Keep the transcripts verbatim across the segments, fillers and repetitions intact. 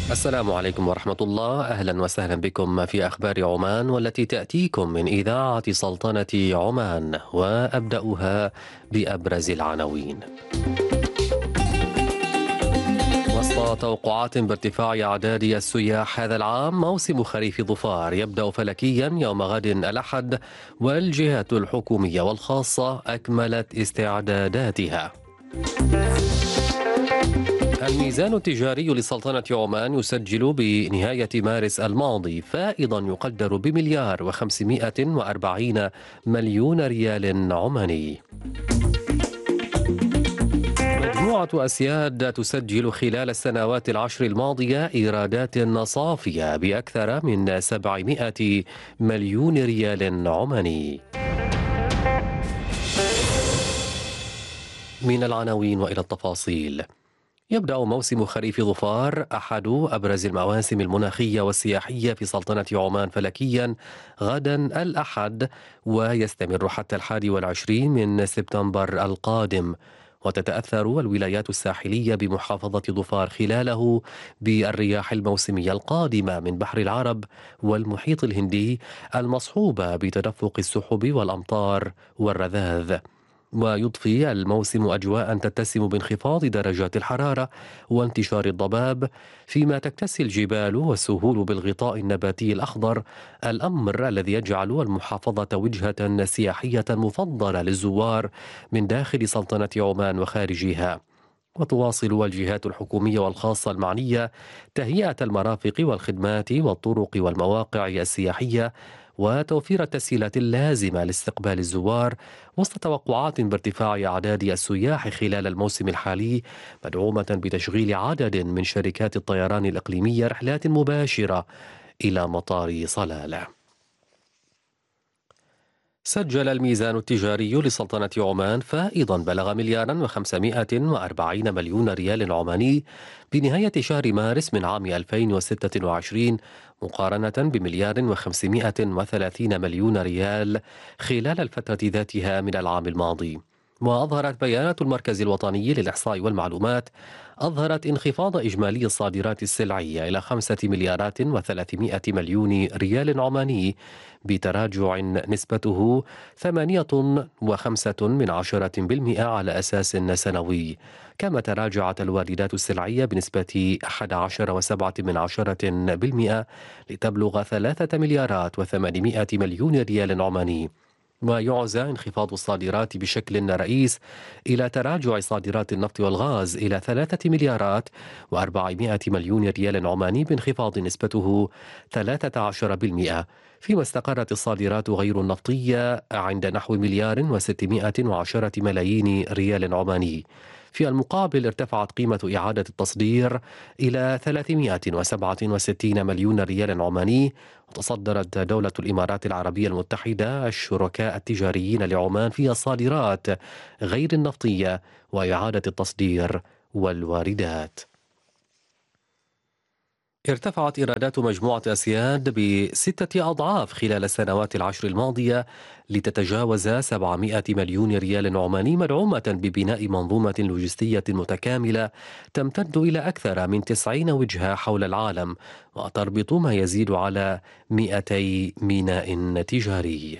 السلام عليكم ورحمة الله. أهلا وسهلا بكم في أخبار عمان، والتي تأتيكم من إذاعة سلطنة عمان، وأبدأها بأبرز العناوين. وسط توقعات بارتفاع أعداد السياح هذا العام، موسم خريف ظفار يبدأ فلكيا يوم غد الأحد، والجهات الحكومية والخاصة أكملت استعداداتها. الميزان التجاري لسلطنة عمان يسجل بنهاية مارس الماضي فائضا يقدر بمليار وخمسمائة وأربعين مليون ريال عماني. مجموعة أسياد تسجل خلال السنوات العشر الماضية إيرادات صافية بأكثر من سبعمائة مليون ريال عماني. من العناوين وإلى التفاصيل. يبدأ موسم خريف ظفار، أحد أبرز المواسم المناخية والسياحية في سلطنة عمان، فلكيا غدا الأحد، ويستمر حتى الحادي والعشرين من سبتمبر القادم. وتتأثر الولايات الساحلية بمحافظة ظفار خلاله بالرياح الموسمية القادمة من بحر العرب والمحيط الهندي، المصحوبة بتدفق السحب والأمطار والرذاذ. ويضفي الموسم أجواء تتسم بانخفاض درجات الحرارة وانتشار الضباب، فيما تكتسي الجبال والسهول بالغطاء النباتي الأخضر، الأمر الذي يجعل المحافظة وجهة سياحية مفضلة للزوار من داخل سلطنة عمان وخارجها. وتواصل الجهات الحكومية والخاصة المعنية تهيئة المرافق والخدمات والطرق والمواقع السياحية، وتوفير التسهيلات اللازمة لاستقبال الزوار، وسط توقعات بارتفاع أعداد السياح خلال الموسم الحالي، مدعومة بتشغيل عدد من شركات الطيران الإقليمية رحلات مباشرة إلى مطار صلالة. سجل الميزان التجاري لسلطنة عمان فائضا بلغ مليارا وخمسمائة وأربعين مليون ريال عماني بنهاية شهر مارس من عام ألفين وستة وعشرين، مقارنة بمليار وخمسمائة وثلاثين مليون ريال خلال الفترة ذاتها من العام الماضي. وأظهرت بيانات المركز الوطني للإحصاء والمعلومات أظهرت انخفاض إجمالي الصادرات السلعية إلى خمسة مليارات وثلاثمائة مليون ريال عماني، بتراجع نسبته ثمانية وخمسة من عشرة بالمئة على أساس سنوي. كما تراجعت الواردات السلعية بنسبة أحد عشر وسبعة من عشرة بالمئة لتبلغ ثلاثة مليارات وثمانمائة مليون ريال عماني. ويعزى انخفاض الصادرات بشكل رئيس إلى تراجع صادرات النفط والغاز إلى ثلاثة مليارات وأربعمائة مليون ريال عماني، بانخفاض نسبته ثلاثة عشر بالمئة، فيما استقرت الصادرات غير النفطية عند نحو مليار وستمائة وعشرة ملايين ريال عماني. في المقابل ارتفعت قيمة إعادة التصدير إلى ثلاثمائة وسبعة وستين مليون ريال عماني. وتصدرت دولة الإمارات العربية المتحدة الشركاء التجاريين لعمان في الصادرات غير النفطية وإعادة التصدير والواردات. ارتفعت إيرادات مجموعة أسياد بستة أضعاف خلال السنوات العشر الماضية لتتجاوز سبعمائة مليون ريال عماني، مدعومة ببناء منظومة لوجستية متكاملة تمتد إلى أكثر من تسعين وجهة حول العالم، وتربط ما يزيد على مئتي ميناء تجاري.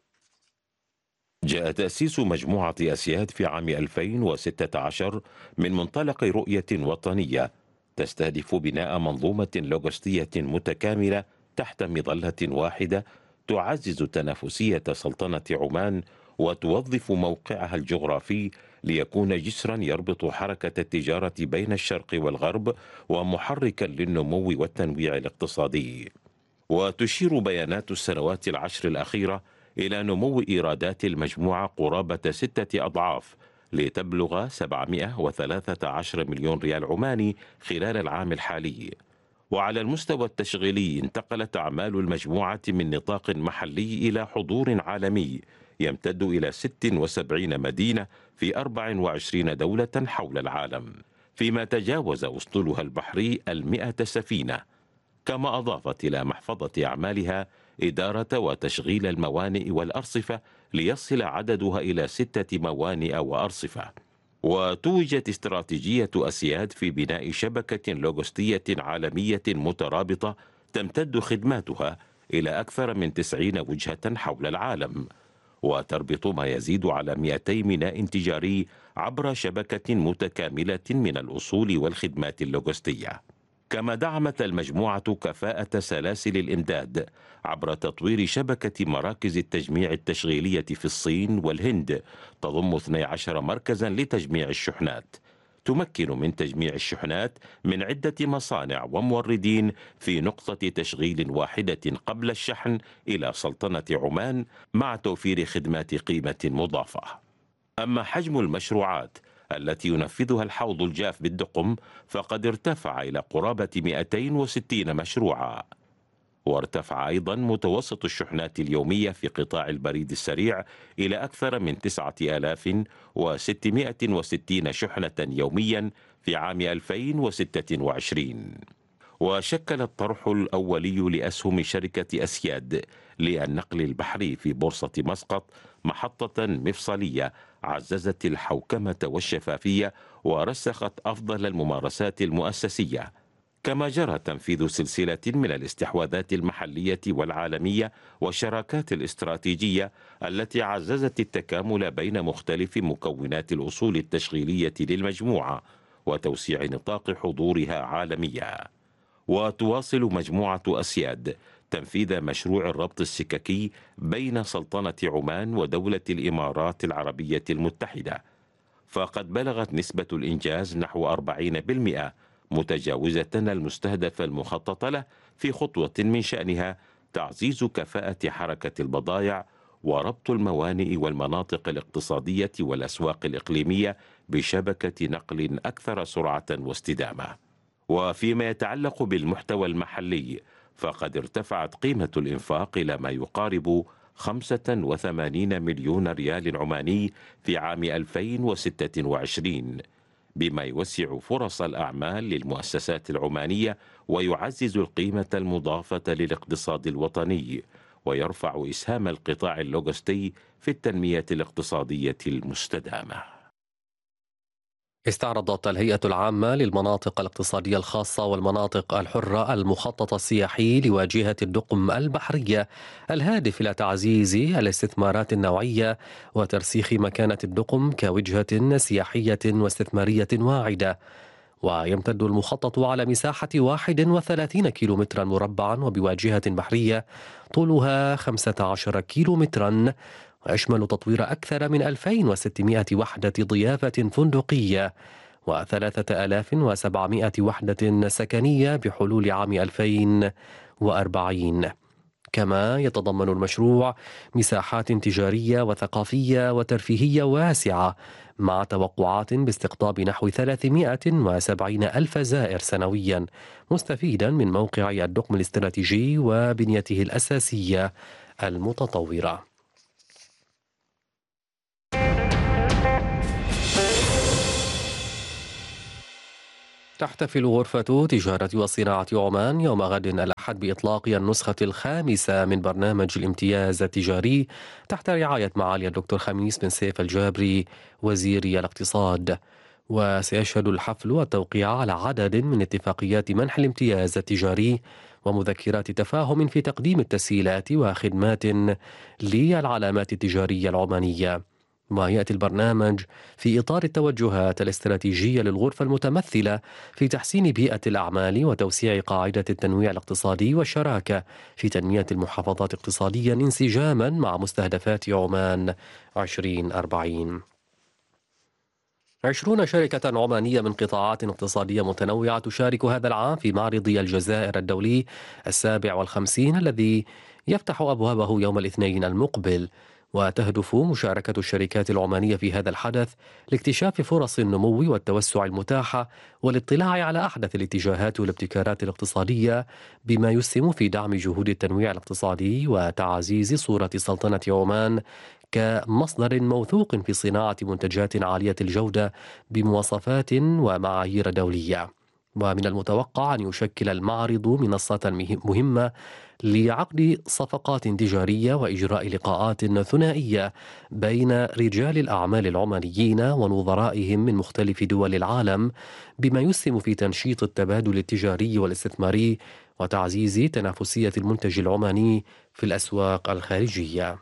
جاء تأسيس مجموعة أسياد في عام ألفين وستة عشر من منطلق رؤية وطنية تستهدف بناء منظومة لوجستية متكاملة تحت مظلة واحدة، تعزز تنافسية سلطنة عمان وتوظف موقعها الجغرافي ليكون جسرا يربط حركة التجارة بين الشرق والغرب، ومحركا للنمو والتنويع الاقتصادي. وتشير بيانات السنوات العشر الأخيرة إلى نمو إيرادات المجموعة قرابة ستة أضعاف لتبلغ سبعمائة وثلاثة عشر مليون ريال عماني خلال العام الحالي. وعلى المستوى التشغيلي انتقلت أعمال المجموعة من نطاق محلي إلى حضور عالمي يمتد إلى ستة وسبعين مدينة في أربع وعشرين دولة حول العالم، فيما تجاوز أسطولها البحري المئة سفينة. كما أضافت إلى محفظة أعمالها إدارة وتشغيل الموانئ والأرصفة ليصل عددها إلى ستة موانئ وأرصفة. وتوجت استراتيجية أسياد في بناء شبكة لوجستية عالمية مترابطة تمتد خدماتها إلى أكثر من تسعين وجهة حول العالم، وتربط ما يزيد على مئتي ميناء تجاري عبر شبكة متكاملة من الأصول والخدمات اللوجستية. كما دعمت المجموعة كفاءة سلاسل الإمداد عبر تطوير شبكة مراكز التجميع التشغيلية في الصين والهند تضم اثني عشر مركزا لتجميع الشحنات، تمكن من تجميع الشحنات من عدة مصانع وموردين في نقطة تشغيل واحدة قبل الشحن إلى سلطنة عمان، مع توفير خدمات قيمة مضافة. أما حجم المشروعات التي ينفذها الحوض الجاف بالدقم فقد ارتفع إلى قرابة مئتين وستين مشروعا. وارتفع أيضا متوسط الشحنات اليومية في قطاع البريد السريع إلى أكثر من تسعة آلاف وستمئة وستين شحنة يوميا في عام ألفين وستة وعشرين. وشكل الطرح الأولي لأسهم شركة أسياد للنقل البحري في بورصة مسقط محطة مفصلية عززت الحوكمة والشفافية ورسخت أفضل الممارسات المؤسسية. كما جرى تنفيذ سلسلة من الاستحواذات المحلية والعالمية والشراكات الاستراتيجية التي عززت التكامل بين مختلف مكونات الأصول التشغيلية للمجموعة وتوسيع نطاق حضورها عالميا. وتواصل مجموعة أسياد تنفيذ مشروع الربط السككي بين سلطنة عمان ودولة الإمارات العربية المتحدة، فقد بلغت نسبة الإنجاز نحو أربعين بالمئة، متجاوزة المستهدف المخطط له في خطوة من شأنها تعزيز كفاءة حركة البضائع وربط الموانئ والمناطق الاقتصادية والأسواق الإقليمية بشبكة نقل أكثر سرعة واستدامة. وفيما يتعلق بالمحتوى المحلي فقد ارتفعت قيمة الإنفاق إلى ما يقارب خمسة وثمانين مليون ريال عماني في عام ألفين وستة وعشرين، بما يوسع فرص الأعمال للمؤسسات العمانية ويعزز القيمة المضافة للاقتصاد الوطني ويرفع إسهام القطاع اللوجستي في التنمية الاقتصادية المستدامة. استعرضت الهيئة العامة للمناطق الاقتصادية الخاصة والمناطق الحرة المخطط السياحي لواجهة الدقم البحرية الهادف إلى تعزيز الاستثمارات النوعية وترسيخ مكانة الدقم كوجهة سياحية واستثمارية واعدة. ويمتد المخطط على مساحة واحد وثلاثين كيلومترا مربعا وبواجهة بحرية طولها خمسة عشر كيلومترا، ويشمل تطوير أكثر من ألفين وستمئة وحدة ضيافة فندقية وثلاثة آلاف وسبعمئة وحدة سكنية بحلول عام ألفين وأربعين. كما يتضمن المشروع مساحات تجارية وثقافية وترفيهية واسعة مع توقعات باستقطاب نحو ثلاثمئة وسبعين ألف زائر سنويا، مستفيدا من موقع الدقم الاستراتيجي وبنيته الأساسية المتطورة. تحتفل غرفة تجارة وصناعة عمان يوم غد الأحد بإطلاق النسخة الخامسة من برنامج الامتياز التجاري تحت رعاية معالي الدكتور خميس بن سيف الجابري وزير الاقتصاد. وسيشهد الحفل التوقيع على عدد من اتفاقيات منح الامتياز التجاري ومذكرات تفاهم في تقديم التسهيلات وخدمات للعلامات التجارية العمانية. ويأتي البرنامج في إطار التوجهات الاستراتيجية للغرفة المتمثلة في تحسين بيئة الأعمال وتوسيع قاعدة التنويع الاقتصادي والشراكة في تنمية المحافظات اقتصاديا انسجاما مع مستهدفات عمان عشرين أربعين. عشرون شركة عمانية من قطاعات اقتصادية متنوعة تشارك هذا العام في معرض الجزائر الدولي السابع والخمسين الذي يفتح أبوابه يوم الاثنين المقبل. وتهدف مشاركة الشركات العمانية في هذا الحدث لاكتشاف فرص النمو والتوسع المتاحة والاطلاع على أحدث الاتجاهات والابتكارات الاقتصادية، بما يسهم في دعم جهود التنويع الاقتصادي وتعزيز صورة سلطنة عمان كمصدر موثوق في صناعة منتجات عالية الجودة بمواصفات ومعايير دولية. ومن المتوقع أن يشكل المعرض منصة مه- مهمة لعقد صفقات تجارية وإجراء لقاءات ثنائية بين رجال الأعمال العمانيين ونظرائهم من مختلف دول العالم، بما يسهم في تنشيط التبادل التجاري والاستثماري وتعزيز تنافسية المنتج العماني في الأسواق الخارجية.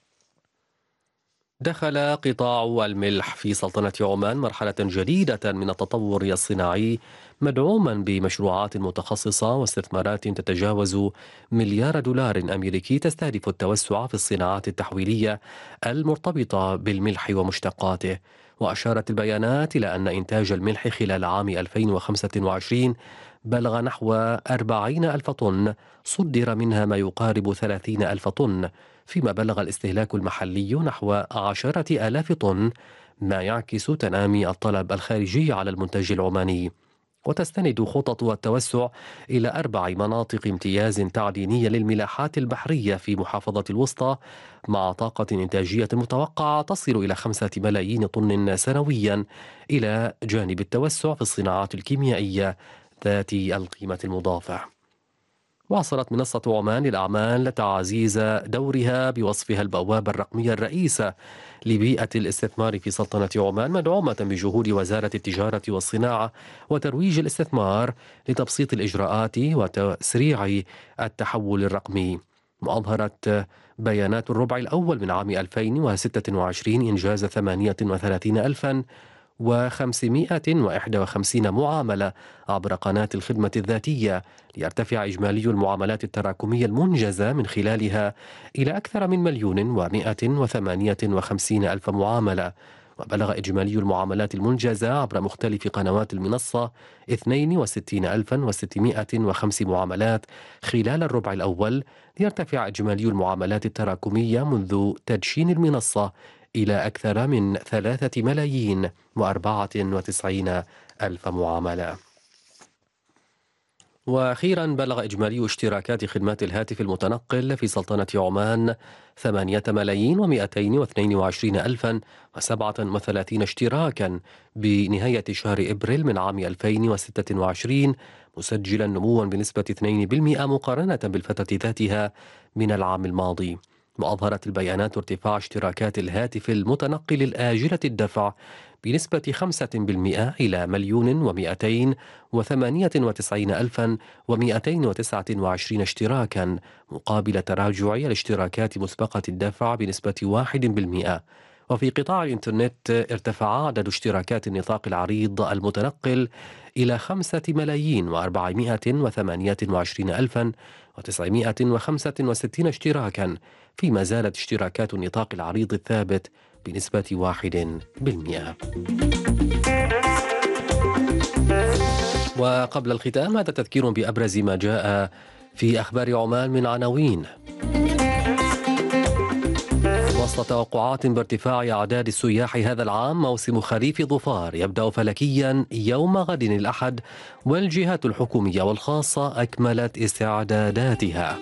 دخل قطاع الملح في سلطنة عمان مرحلة جديدة من التطور الصناعي، مدعوما بمشروعات متخصصة واستثمارات تتجاوز مليار دولار أمريكي تستهدف التوسع في الصناعات التحويلية المرتبطة بالملح ومشتقاته. وأشارت البيانات إلى أن إنتاج الملح خلال عام ألفين وخمسة وعشرين بلغ نحو أربعين ألف طن، صدر منها ما يقارب ثلاثين ألف طن، فيما بلغ الاستهلاك المحلي نحو عشرة آلاف طن، ما يعكس تنامي الطلب الخارجي على المنتج العماني. وتستند خطط التوسع إلى أربع مناطق امتياز تعدينية للملاحات البحرية في محافظة الوسطى، مع طاقة إنتاجية متوقعة تصل إلى خمسة ملايين طن سنويا، إلى جانب التوسع في الصناعات الكيميائية ذات القيمة المضافة. واصلت منصة عمان للأعمال تعزيز دورها بوصفها البوابة الرقمية الرئيسة لبيئة الاستثمار في سلطنة عمان، مدعومة بجهود وزارة التجارة والصناعة وترويج الاستثمار لتبسيط الإجراءات وتسريع التحول الرقمي. وأظهرت بيانات الربع الأول من عام ألفين وستة وعشرين إنجاز ثمانية وثلاثين ألفا وخمسمائة وواحد وخمسين معاملة عبر قناة الخدمة الذاتية، ليرتفع إجمالي المعاملات التراكمية المنجزة من خلالها إلى أكثر من مليون ومائة وثمانية وخمسين ألف معاملة. وبلغ إجمالي المعاملات المنجزة عبر مختلف قنوات المنصة اثنين وستين ألفا وستمائة وخمس معاملات خلال الربع الأول، ليرتفع إجمالي المعاملات التراكمية منذ تدشين المنصة إلى أكثر من ثلاثة ملايين وأربعة وتسعين ألف معاملة. وأخيرا بلغ إجمالي اشتراكات خدمات الهاتف المتنقل في سلطنة عمان ثمانية ملايين ومائتين واثنين وعشرين ألفا وسبعة وثلاثين اشتراكا بنهاية شهر إبريل من عام ألفين وستة وعشرين، مسجلا نموا بنسبة اثنين بالمئة مقارنة بالفترة ذاتها من العام الماضي. وأظهرت البيانات ارتفاع اشتراكات الهاتف المتنقل الآجلة الدفع بنسبة خمسة بالمئة إلى مليون ومائتين وثمانية وتسعين ألفا ومائتين وتسعة وعشرين اشتراكا، مقابل تراجع الاشتراكات مسبقة الدفع بنسبة واحد بالمئة. وفي قطاع الإنترنت ارتفع عدد اشتراكات النطاق العريض المتنقل إلى خمسة ملايين وأربعمائة وثمانية وعشرين ألفا وتسعمائة وخمسة وستين اشتراكا، فيما زالت اشتراكات النطاق العريض الثابت بنسبة واحد بالمئة. وقبل الختام هذا تذكير بأبرز ما جاء في أخبار عمان من عناوين. وسط توقعات بارتفاع أعداد السياح هذا العام، موسم خريف ظفار يبدأ فلكيا يوم غد الأحد، والجهات الحكومية والخاصة أكملت استعداداتها.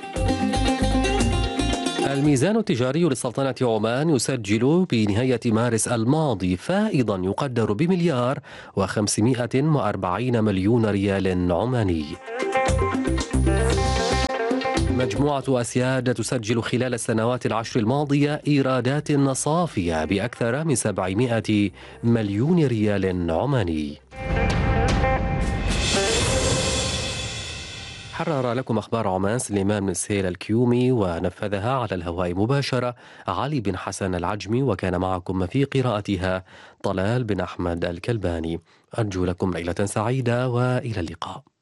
الميزان التجاري لسلطنة عمان يسجل بنهاية مارس الماضي فائضا يقدر بمليار وخمسمائة وأربعين مليون ريال عماني. مجموعة أسياد تسجل خلال السنوات العشر الماضية إيرادات صافية بأكثر من سبعمائة مليون ريال عماني. حرر لكم أخبار عمان سليمان بن سهيل الكيومي، ونفذها على الهواء مباشرة علي بن حسن العجمي، وكان معكم في قراءتها طلال بن أحمد الكلباني. أرجو لكم ليلة سعيدة وإلى اللقاء.